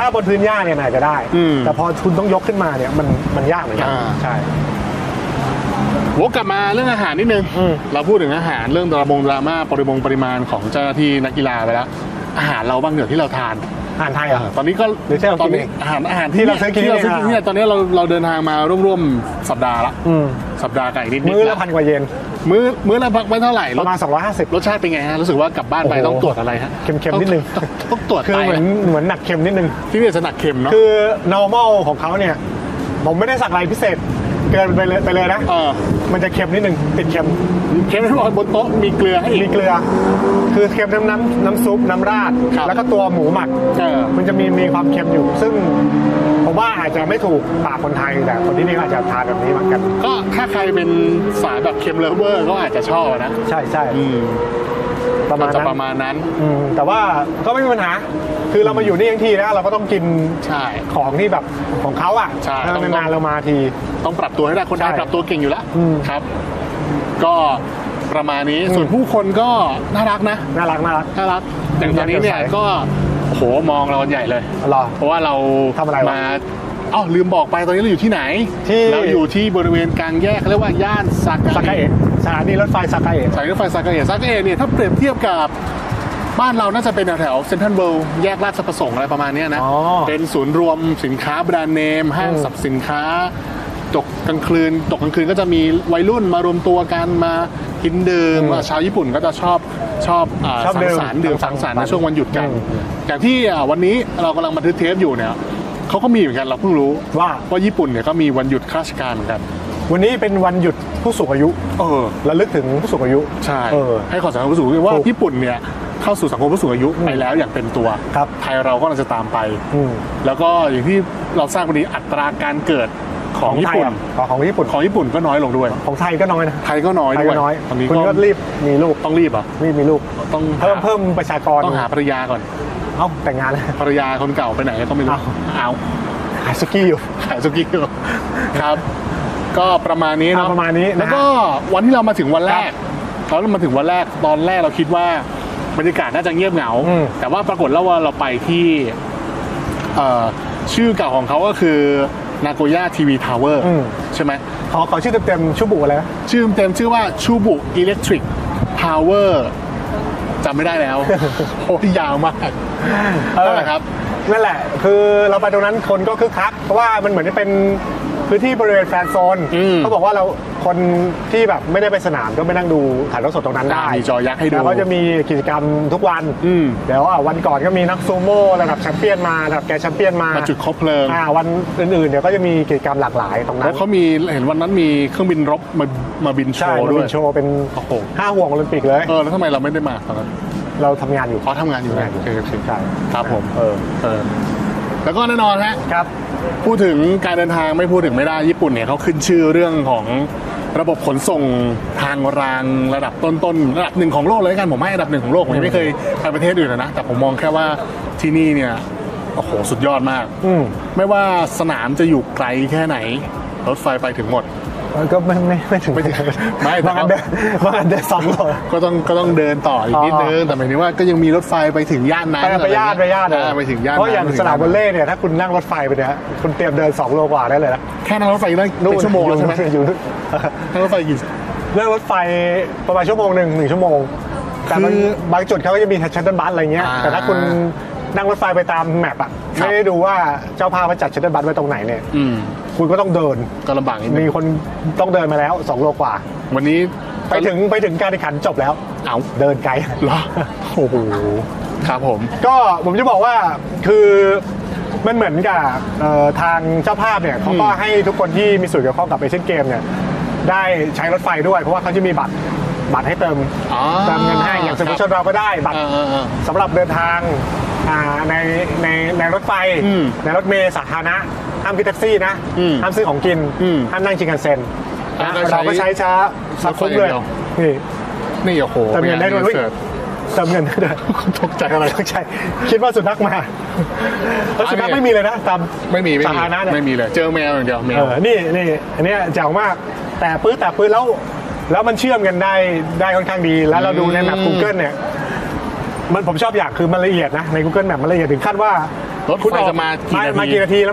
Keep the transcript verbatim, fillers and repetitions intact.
าบนพื้นหญ้าเนี่ยอาจจะได้แต่พอคุณต้องยกขึ้นมาเนี่ยมันมันยากเหมือนกันใช่วกกลับมาเรื่องอาหารนิดนึงเราพูดถึงอาหารเรื่องดราม่งดราม่าปริมงปริมาณของเจ้าหน้าที่นักกีฬาไปแล้วอาหารเราบ้างเดี๋ยวที่เราทานอาหารไทยอ่ะตอนนี้ก็หรือใช่ตอนนี้อาหารอาหารที่เราซื้อกินเนี่ยตอนนี้เราเราเดินทางมาร่วมๆสัปดาห์ละสัปดาห์ไก่นิดๆมื้อละพันกว่าเยนมื้อมื้อละพักไม่เท่าไหร่ประมาณสองร้อยห้าสิบรสชาติเป็นไงฮะรู้สึกว่ากลับบ้านไปต้องตรวจอะไรฮะเค็มๆนิดนึงต้องตรวจคือเหมือนเหมือนหนักเค็มนิดนึงที่นี่จะหนักเค็มเนาะคือ normal ของเขาเนี่ยผมไม่ได้สั่งอะไรพิเศษเกินไปเลยไปเลยนะมันจะเค็มนิดนึงติดเค็มเค็มที่บอกบนโต๊ะมีเกลือให้มีเกลือคือเค็มน้ำน้ำน้ำซุปน้ำราดแล้วก็ตัวหมูหมักมันจะมีมีความเค็มอยู่ซึ่งผมว่าอาจจะไม่ถูกปากคนไทยแต่คนที่นี่อาจจะทานแบบนี้เหมือนกันก็ถ้าใครเป็นสายแบบเค็มเลฟเวอร์ก็อาจจะชอบนะใช่ใช่ประมาณนั้นประมาณนั้นแต่ว่าก็ไม่มีปัญหาคือเรามาอยู่นี่ทั้งทีนะเราก็ต้องกินของที่แบบของเขาอ่ะนานๆเรามาทีต้องปรับตัวให้ได้คนไทยปรับตัวเก่งอยู่แล้วครับก็ประมาณนี้ส่วนผู้คนก็น่ารักนะน่ารักน่ารักน่ารักอย่างตอนนี้เนี่ยก็โหมองเราใหญ่เลยเพราะว่าเราทำอะไรมาอ๋อลืมบอกไปตอนนี้เราอยู่ที่ไหนเราอยู่ที่บริเวณกลางแยกเรียกว่าย่านซากาเอะสถานีรถไฟซากาเอะสถานีรถไฟซากาเอะซากาเอะเนี่ยถ้าเปรียบเทียบกับบ้านเราน่าจะเป็นแถวเซ็นทรัลเวิลด์แยกราชประสงค์อะไรประมาณนี้นะเป็นศูนย์รวมสินค้าแบรนด์เนมห้างสรรพสินค้าตกกลางคืนตกกลางคืนก็จะมีวัยรุ่นมารวมตัวกันมากินดื่มชาวญี่ปุ่นก็จะชอบชอบสังสรรค์ดื่มสังสรรค์ในช่วงวันหยุดกันอย่างที่วันนี้เรากำลังบันทึกเทปอยู่เนี่ยเขาก็มีเหมือนกันเราเพิ่งรู้ว่าว่าญี่ปุ่นเนี่ยก็มีวันหยุดราชการเหมือนกันวันนี้เป็นวันหยุดผู้สูงอายุเออระลึกถึงผู้สูงอายุใช่ให้ความสำคัญผู้สูงอายุว่าญี่ปุ่นเนี่ยเข้าสู่สังคมผู้สูงอายุไปแล้วอย่างเต็มตัวไทยเราก็จะตามไปแล้วก็อย่างที่เราทราบวันนี้อัตราการเกิดของญี่ปุ่นของญี่ปุ่นของญี่ปุ่นก็น้อยลงด้วยของไทยก็น้อยนะไทยก็น้อยด้วยตอนนี้คุณก็รีบมีลูกต้องรีบอ่ะรีบมีลูกต้องเพิ่มเพิ่มประชากรต้องหาภรรยาก่อนเอ้าแต่งงานภรรยาคนเก่าไปไหนก็ไม่รู้เอาขายสุกี้อยู่ขายสุกี้อยู่ครับก็ประมาณนี้เนาะประมาณนี้แล้วก็วันที่เรามาถึงวันแรกเรามาถึงวันแรกตอนแรกเราคิดว่าบรรยากาศน่าจะเงียบเหงาแต่ว่าปรากฏแล้วว่าเราไปที่ชื่อเก่าของเขาก็คือนาโกย่าทีวีทาวเวอร์ใช่ไหมขอขอชื่อเต็มๆชูบุอะไรนะชื่อเต็มชื่อว่าชูบุอิเล็กทริกทาวเวอร์จำไม่ได้แล้วโอ้ยาวมากนั่นแหละครับนั่นแหละคือเราไปตรงนั้นคนก็คึกคักเพราะว่ามันเหมือนจะเป็นพื้นที่บริเวณแฟนโซนเขาบอกว่าเราคนที่แบบไม่ได้ไปสนามก็ไปนั่งดูถ่ายทอดสดตรงนั้นได้มีจอยักษ์ให้ดูแล้วก็จะมีกิจกรรมทุกวันเดี๋ยววันก่อนก็มีนักซูโม่ระดับแชมเปี้ยนมาระดับแกแชมเปี้ยนมาจุดคบเพลิงวันอื่นๆเดี๋ยวก็จะมีกิจกรรมหลากหลายตรงนั้นแล้วเขามีเห็นวันนั้นมีเครื่องบินรบมามาบินโชว์ด้วยโชว์เป็นห้าห่วงโอลิมปิกเลยเออแล้วทำไมเราไม่ได้มาตอนนั้นเราทำงานอยู่เขาทำงานอยู่ใช่ใช่ครับผมเออเออแล้วก็แน่นอนฮะครับพูดถึงการเดินทางไม่พูดถึงไม่ได้ญี่ปุ่นเนี่ยเขาขึ้นชื่อเรื่องของระบบขนส่งทางรางระดับต้นๆระดับหนึ่งของโลกเลยกันผมให้ระดับหนึ่งของโลกผมไม่เคยไปประเทศอื่นนะแต่ผมมองแค่ว่าที่นี่เนี่ยโอ้โหสุดยอดมากไม่ว่าสนามจะอยู่ไกลแค่ไหนรถไฟไปถึงหมดก็ไม่ไม่ไม่ถึงไม่ไม่บางอันเดินบางอันเดินสองโลก็ต้องก็ต้องเดินต่ออีกนิดนึงแต่หมายถึงว่าก็ยังมีรถไฟไปถึงย่านนั้นไปย่านไปย่านไปถึงย่านเพราะอย่างสนามวอลเลย์เนี่ยถ้าคุณนั่งรถไฟไปเนี่ยคุณเตรียมเดินสองโลกว่าได้เลยนะแค่นั่งรถไฟได้เป็นชั่วโมงใช่ไหมอยู่นั่งรถไฟกี่นั่งรถไฟประมาณชั่วโมงหนึ่งหนึ่งชั่วโมงแต่บางจุดเขาก็จะมีชัตเติลบัสอะไรเงี้ยแต่ถ้าคุณนั่งรถไฟไปตามแมปอ่ะไม่ได้ดูว่าเจ้าภาพมาจัดชัตเติลบัสไว้ตรงไหนเนี่ยคุณก็ต้องเดินก็ลำบากมีคนต้องเดินมาแล้วสองโลกว่าวันนี้ไปถึงไปถึงการแข่งขันจบแล้วเอาเดินไกลเหรอโอ้โหครับผมก็ผมจะบอกว่าคือมันเหมือนกับทางเจ้าภาพเนี่ยเขาก็ให้ทุกคนที่มีส่วนเกี่ยวข้องกับเอเชียนเกมเนี่ยได้ใช้รถไฟด้วยเพราะว่าเขาจะมีบัตรบัตรให้เติมเติมเงินให้อย่างสมมติชนเราก็ได้บัตรสำหรับเดินทางในในในรถไฟในรถเมล์สาธารณะห้ามขึ้นแท็กซี่นะห้ามซื้อของกินห้ามนั่งชินคันเซ็นเราก็ใช้ช้าสักคุ้มเลยนี่นี่โอ้โหเติมเงินได้ด้วยเติมเงินได้ด้วยตกใจอะไรตกใจคิดว่าสุนัขมาแล้วสุนัขไม่มีเลยนะตามไม่มีสาธารณะไม่มีเลยเจอแมวอย่างเดียวแมวนี่นี่อันนี้แจ๋วมากแต่ปื้ดแต่ปื้ดแล้วแล้วมันเชื่อมกันได้ได้ค่อนข้างดีแล้วเราดูในแมป Google เนี่ยมันผมชอบอย่างคือมันละเอียดนะใน Google Map มันละเอียดถึงขั้นว่ารถไฟจะมากี่นาทีมากี่นาทีแล้ว